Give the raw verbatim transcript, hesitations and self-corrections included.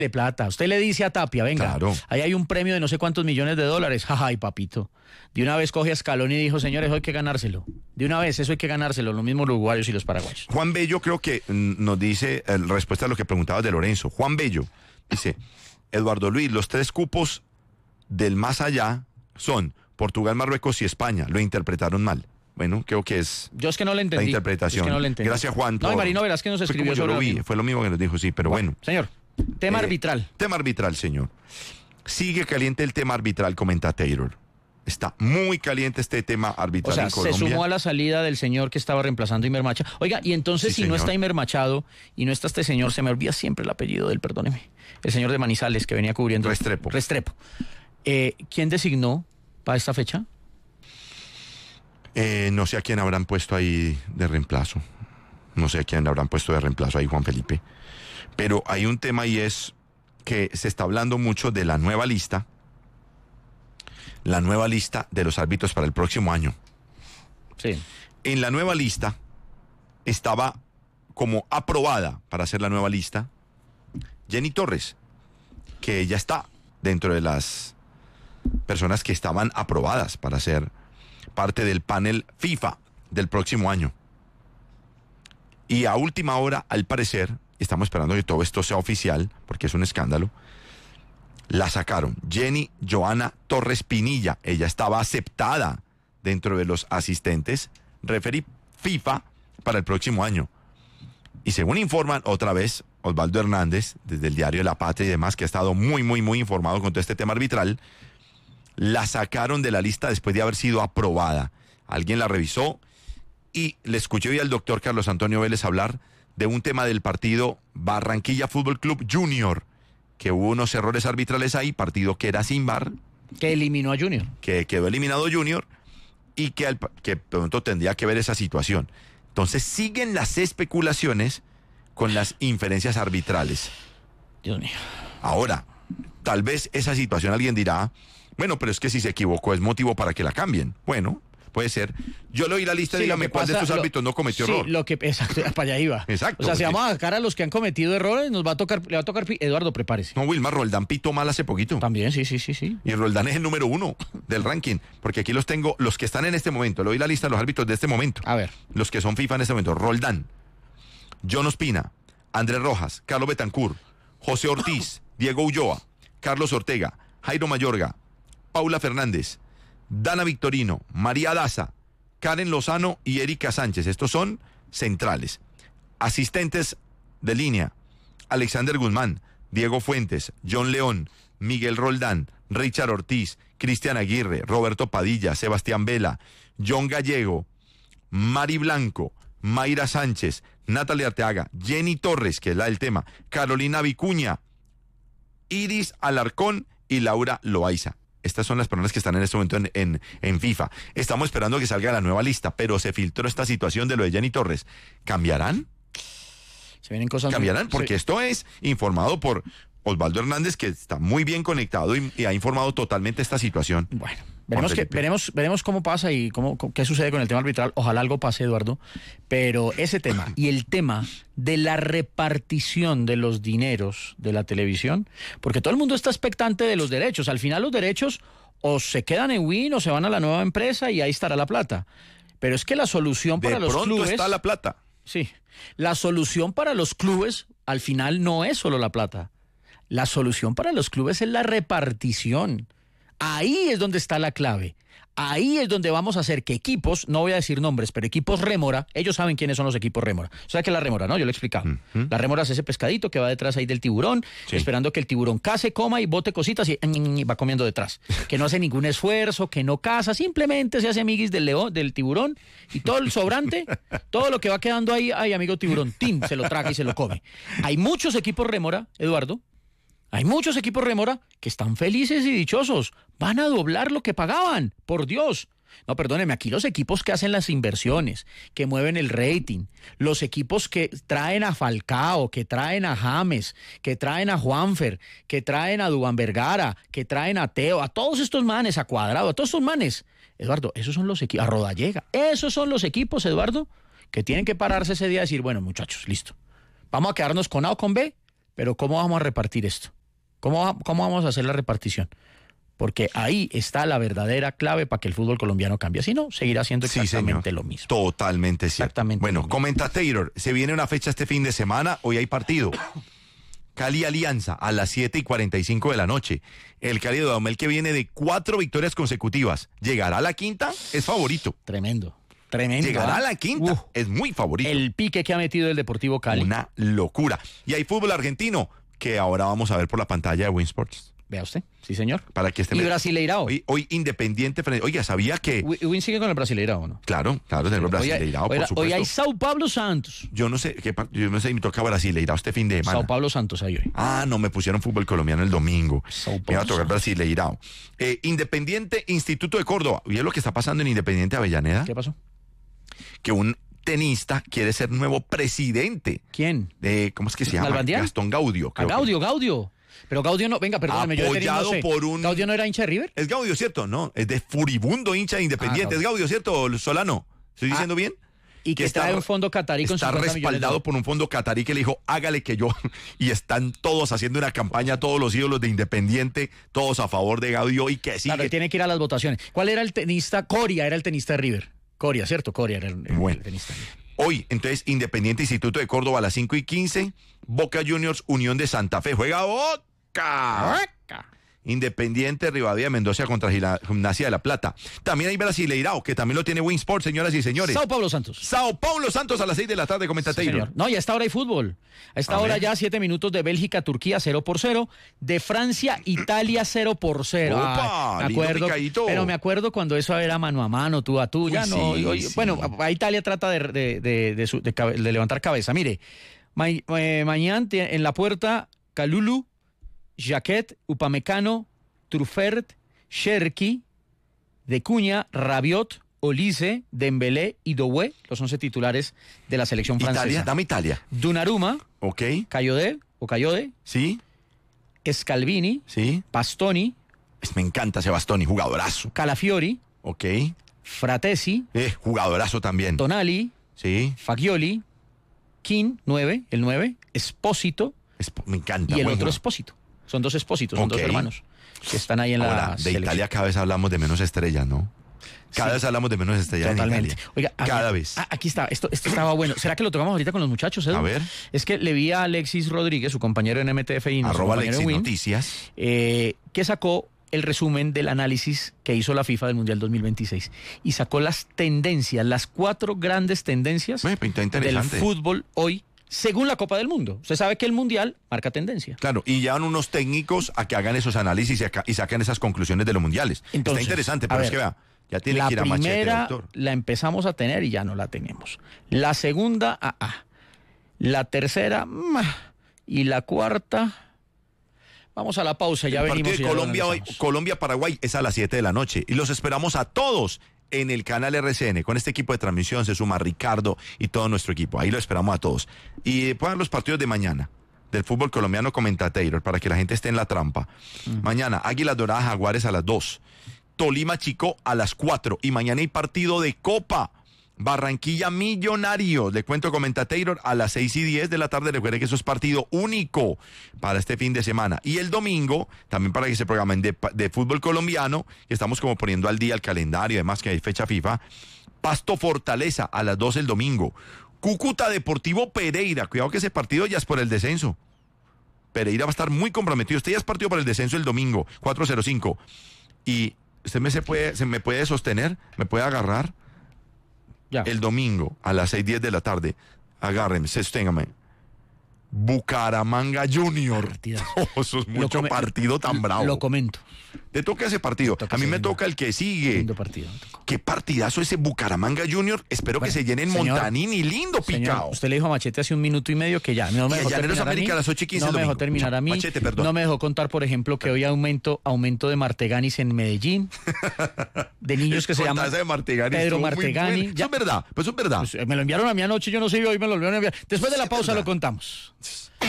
de plata. Usted le dice a Tapia, venga, Claro. ahí hay un premio de no sé cuántos millones de dólares. Ay, papito. De una vez coge a Scaloni y dijo, señores, eso hay que ganárselo. De una vez, eso hay que ganárselo, lo mismo los uruguayos y los paraguayos. Juan Bello creo que mm, nos dice, eh, respuesta a lo que preguntabas de Lorenzo. Juan Bello dice, Eduardo Luis, los tres cupos del más allá son Portugal, Marruecos y España. Lo interpretaron mal. Bueno, creo que es Yo es que no le entendí. la interpretación. Es que no le entendí. Gracias, Juan. No, y por- Marino Velázquez nos Fue escribió como yo sobre lo lo vi, mismo. fue lo mismo que nos dijo, sí, pero bueno. Señor, tema Eh, arbitral. Tema arbitral, señor. Sigue caliente el tema arbitral, comenta Taylor. Está muy caliente este tema arbitral O sea, en se Colombia. sumó a la salida del señor que estaba reemplazando a Imer Machado. Oiga, y entonces Sí, si no señor. está Imer Machado y no está este señor, se me olvida siempre el apellido del, perdóneme, el señor de Manizales que venía cubriendo. Restrepo. Restrepo. Eh, ¿Quién designó para esta fecha? Eh, no sé a quién habrán puesto ahí de reemplazo. No sé a quién habrán puesto de reemplazo ahí, Juan Felipe. Pero hay un tema y es que se está hablando mucho de la nueva lista. La nueva lista de los árbitros para el próximo año. Sí. En la nueva lista estaba como aprobada para hacer la nueva lista Jenny Torres, que ya está dentro de las personas que estaban aprobadas para ser parte del panel FIFA del próximo año. Y a última hora, al parecer, estamos esperando que todo esto sea oficial, porque es un escándalo, la sacaron. Jenny Joana Torres Pinilla, ella estaba aceptada dentro de los asistentes referee FIFA para el próximo año. Y según informan otra vez Osvaldo Hernández, desde el diario La Patria y demás, que ha estado muy, muy, muy informado con todo este tema arbitral, la sacaron de la lista después de haber sido aprobada. Alguien la revisó y le escuché hoy al doctor Carlos Antonio Vélez hablar de un tema del partido Barranquilla Fútbol Club Junior, que hubo unos errores arbitrales ahí, partido que era sin V A R, Que eliminó a Junior. que quedó eliminado Junior y que, al, que pronto tendría que ver esa situación. Entonces siguen las especulaciones con las inferencias arbitrales. Dios mío. Ahora, tal vez esa situación alguien dirá, bueno, pero es que si se equivocó es motivo para que la cambien. Bueno, puede ser. Yo le doy la lista, Sí, dígame lo que cuál de pasa- estos lo- árbitros no cometió sí, error. Lo que, exacto, para allá iba. Exacto, O sea, si porque- vamos a sacar a los que han cometido errores, nos va a tocar, le va a tocar. Eduardo, prepárese. No, Wilmar, Roldán pitó mal hace poquito. También, sí, sí, sí, sí. Y Roldán es el número uno del ranking, porque aquí los tengo, los que están en este momento, le doy la lista de los árbitros de este momento. A ver. Los que son FIFA en este momento: Roldán, John Ospina, Andrés Rojas, Carlos Betancur, José Ortiz, Diego Ulloa, Carlos Ortega, Jairo Mayorga, Paula Fernández, Dana Victorino, María Daza, Karen Lozano y Erika Sánchez. Estos son centrales. Asistentes de línea: Alexander Guzmán, Diego Fuentes, John León, Miguel Roldán, Richard Ortiz, Cristian Aguirre, Roberto Padilla, Sebastián Vela, John Gallego, Mari Blanco, Mayra Sánchez, Natalia Arteaga, Jenny Torres, que es la del tema, Carolina Vicuña, Iris Alarcón y Laura Loaiza. Estas son las personas que están en este momento en, en, en FIFA. Estamos esperando que salga la nueva lista, pero se filtró esta situación de lo de Jenny Torres. ¿Cambiarán? Se vienen cosas. ¿Cambiarán? muy- Porque sí. esto es informado por Osvaldo Hernández, que está muy bien conectado y, y ha informado totalmente esta situación. Bueno, veremos, que, Felipe. veremos, veremos cómo pasa y cómo, cómo- qué sucede con el tema arbitral. Ojalá algo pase, Eduardo. Pero ese tema y el tema de la repartición de los dineros de la televisión, porque todo el mundo está expectante de los derechos. Al final los derechos o se quedan en Win o se van a la nueva empresa y ahí estará la plata. Pero es que la solución De para los pronto clubes... está la plata. Sí, la solución para los clubes al final no es solo la plata. La solución para los clubes es la repartición. Ahí es donde está la clave. Ahí es donde vamos a hacer que equipos, no voy a decir nombres, pero equipos rémora, ellos saben quiénes son los equipos rémora. O sea que la rémora, ¿no? Yo lo he explicado. Uh-huh. La rémora es ese pescadito que va detrás ahí del tiburón, Sí. esperando que el tiburón case, coma y bote cositas y va comiendo detrás. Que no hace ningún esfuerzo, que no caza, simplemente se hace amiguis del león, del tiburón y todo el sobrante, todo lo que va quedando ahí, ay, amigo tiburón, tin, se lo traga y se lo come. Hay muchos equipos rémora, Eduardo. Hay muchos equipos rémora que están felices y dichosos. Van a doblar lo que pagaban, por Dios. No, perdóneme, aquí los equipos que hacen las inversiones, que mueven el rating, los equipos que traen a Falcao, que traen a James, que traen a Juanfer, que traen a Duván Vergara, que traen a Teo, a todos estos manes, a Cuadrado, a todos estos manes. Eduardo, esos son los equipos, a Rodallega, esos son los equipos, Eduardo, que tienen que pararse ese día y decir, bueno, muchachos, listo. Vamos a quedarnos con A o con B. Pero ¿cómo vamos a repartir esto? ¿Cómo, va- cómo vamos a hacer la repartición? Porque ahí está la verdadera clave para que el fútbol colombiano cambie. Si no, seguirá siendo Sí, exactamente señor. lo mismo. Totalmente cierto. Exactamente Bueno, lo mismo. comenta Taylor, se viene una fecha este fin de semana, hoy hay partido. Cali Alianza a las siete y cuarenta y cinco de la noche. El Cali de Dudamel, que viene de cuatro victorias consecutivas, ¿llegará a la quinta? Es favorito. Tremendo, tremendo. ¿Llegará ¿ah? a la quinta? Uf, Es muy favorito. el pique que ha metido el Deportivo Cali. Una locura. Y hay fútbol argentino, que ahora vamos a ver por la pantalla de Win Sports. Vea usted, sí señor. Para que esté Y Brasileirao. Hoy, hoy Independiente frente. Oiga, ¿sabía que? Wi- Win sigue con el Brasileirao, ¿no? Claro, claro, tenemos Hoy hay- Brasileirao, hoy- por hoy supuesto. hay Sao Paulo Santos. Yo no sé, qué, par- yo no sé, me toca Brasileirao este fin de semana. Sao Paulo Santos ahí hoy. Ah, no, me pusieron fútbol colombiano el domingo. Sao Me va a Paulo tocar Santos. Brasileirao. Eh, Independiente Instituto de Córdoba. ¿Y es lo que está pasando en Independiente Avellaneda? ¿Qué pasó? Que un tenista quiere ser nuevo presidente ¿Quién? de, ¿cómo es que se llama? ¿Nalbandián? Gastón Gaudio. A creo que- Gaudio, Gaudio. Pero Gaudio no, venga, perdóname, yo de tenis no Apoyado sé. por un- ¿Gaudio no era hincha de River? Es Gaudio, ¿cierto? No, es de furibundo hincha de Independiente. Ah, es Gaudio, ¿cierto, Solano? ¿Estoy Ah, diciendo bien? Y que, está- trae un fondo catarí con Está cincuenta millones de respaldado dólares. por un fondo catarí que le dijo, hágale que yo. Y están todos haciendo una campaña, todos los ídolos de Independiente, todos a favor de Gaudio y que sigue. Claro, tiene que ir a las votaciones. ¿Cuál era el tenista? Coria era el tenista de River. Coria, ¿cierto? Coria era el, el- Bueno. el tenista de River. Hoy, entonces, Independiente Instituto de Córdoba a las cinco y quince, Boca Juniors, Unión de Santa Fe. Juega Boca. Independiente, Rivadavia de Mendoza contra Gila- Gimnasia de la Plata. También hay Brasileirao, que también lo tiene Win Sports, señoras y señores. Sao Paulo Santos. Sao Paulo Santos a las seis de la tarde, comenta Sí, Taylor. señor. No, y a esta hora hay fútbol. A esta A hora ver. ya siete minutos de Bélgica, Turquía cero por cero. De Francia, Italia cero por cero. Opa, Ay, me lindo acuerdo, picadito. pero me acuerdo cuando eso era mano a mano, tú a tú. Ya Uy, no. sí, hoy- sí. Bueno, a, a Italia trata de, de, de- de su- de cabe- de levantar cabeza. Mire, ma, eh, mañana tie- en la puerta, Calulu, Jaquet, Upamecano, Truffert, Cherki, De Cuña, Rabiot, Olise, Dembélé y Doué, los once titulares de la selección francesa. Italia, dame Italia. Donnarumma, Ok, Cayode o Cayode, sí, Scalvini, sí. Pastoni, Es- Me encanta Sebastoni, jugadorazo. Calafiori, Ok, Fratesi, eh, jugadorazo también. Tonali, Sí, Fagioli, King, nueve, el nueve, Espósito es- me encanta. y el buen otro jugador. Espósito. Son dos Espósitos, son Ok. dos hermanos que están ahí en Ahora, la de selección. Italia cada vez hablamos de menos estrellas, ¿no? Cada Sí. vez hablamos de menos estrellas Totalmente. en Italia. Oiga, a cada ver, vez. ah, aquí está, esto, esto estaba bueno. ¿Será que lo tocamos ahorita con los muchachos, Edu? A ver. Es que le vi a Alexis Rodríguez, su compañero en M T F I, nuestro Arroba compañero Alexis en Win, Noticias. eh, que sacó el resumen del análisis que hizo la FIFA del Mundial dos mil veintiséis y sacó las tendencias, las cuatro grandes tendencias Bueno, pinta del interesante. fútbol hoy, según la Copa del Mundo. Usted sabe que el Mundial marca tendencia. Claro, y llevan unos técnicos a que hagan esos análisis y, acá- y saquen esas conclusiones de los mundiales. Entonces, Está interesante, a pero es ver, que vea, ya tiene La que ir a machete, primera doctor. la empezamos a tener y ya no la tenemos. La segunda, ah, ah. La tercera, mm, ah. Y la cuarta, vamos a la pausa, ya El venimos. partido y de ya lo Colombia, hoy- analizamos. Colombia-Paraguay es a las siete de la noche y los esperamos a todos en el canal R C N. Con este equipo de transmisión se suma Ricardo y todo nuestro equipo. Ahí lo esperamos a todos. Y puedan los partidos de mañana del fútbol colombiano, comenta Taylor, para que la gente esté en la trampa. Mañana, Águilas Doradas Jaguares a las dos. Tolima Chico a las cuatro. Y mañana hay partido de Copa. Barranquilla Millonarios, le cuento, comenta Taylor, a las seis y diez de la tarde. Recuerde que eso es partido único para este fin de semana. Y el domingo, también para que se programen de, de fútbol colombiano, que estamos como poniendo al día el calendario, además que hay fecha FIFA. Pasto Fortaleza a las doce el domingo. Cúcuta Deportivo Pereira, cuidado que ese partido ya es por el descenso. Pereira va a estar muy comprometido. Usted ya es partido por el descenso el domingo, cuatro cero cinco. Y usted me, se, puede, se me puede sostener, me puede agarrar. Ya. El domingo a las seis diez de la tarde, agárrenme, sosténgame. Bucaramanga Junior. Partidazo. Oh, eso es Lo mucho come- partido tan bravo. Lo comento. Te toca ese partido. toca A mí ese me lindo- toca el que sigue. Lindo partido. me tocó. Qué partidazo ese Bucaramanga Junior. Espero Bueno, que se llenen señor, Montanini. Lindo Señor, picao. usted le dijo a Machete hace un minuto y medio que ya no me Y dejó a Llaneros terminar a mí. América a las ocho y quince No el me dejó domingo. terminar a mí. Machete, perdón. No me dejó contar, por ejemplo, que hoy aumento, aumento de Marteganis en Medellín. De niños que se Con llaman taza de Martegani, Pedro estuvo muy Martegani. bueno. Ya- Eso es verdad, pues eso es verdad. Pues, eh, me lo enviaron a mí anoche, yo no sé, hoy me lo volvieron a enviar. Después de la pausa lo contamos.